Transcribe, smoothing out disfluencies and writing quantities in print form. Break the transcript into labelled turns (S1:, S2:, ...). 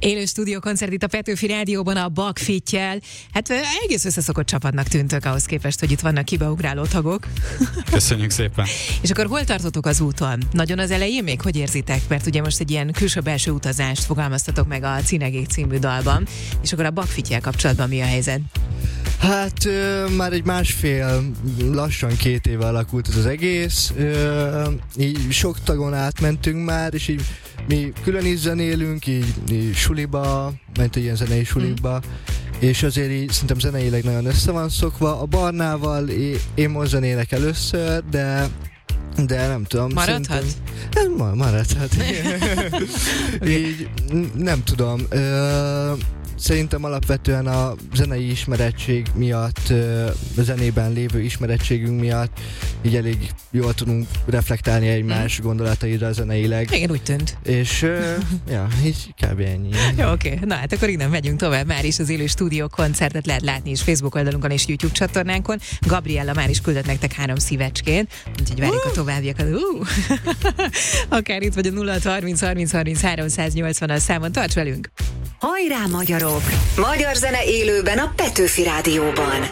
S1: Élő stúdiókoncert itt a Petőfi Rádióban a Bakfittyel. Hát egész összeszokott csapatnak tűntök ahhoz képest, hogy itt vannak kibeugráló tagok.
S2: Köszönjük szépen.
S1: És akkor hol tartotok az úton? Nagyon az elején még? Hogy érzitek? Mert ugye most egy ilyen külső-belső utazást fogalmaztatok meg a Cinegék című dalban. És akkor a Bakfittyel kapcsolatban mi a helyzet?
S3: Hát már egy másfél, lassan 2 éve alakult ez az egész. Így sok tagon átmentünk már, és így mi külön is zenélünk, így suliba, ment egy ilyen zenei suliba, és azért így szerintem zeneileg nagyon össze van szokva. A Barnával én most zenélek először, de nem tudom.
S1: Maradhat?
S3: Maradhat. Így nem tudom. Szerintem alapvetően a zenei ismerettség miatt, a zenében lévő ismerettségünk miatt így elég jól tudunk reflektálni egymás gondolataira zeneileg.
S1: Igen, úgy tűnt.
S3: És ja, így kb. Ennyi.
S1: Jó, oké. Na hát akkor innen megyünk tovább. Már is az élő stúdió koncertet lehet látni is Facebook oldalunkon és YouTube csatornánkon. Gabriella már is küldött nektek 3 szívecskét, úgyhogy várjuk a továbbiakat. Akár itt vagy a 0630 30 30 380-as számon. Tarts velünk!
S4: Hajrá, magyarok! Magyar zene élőben a Petőfi Rádióban.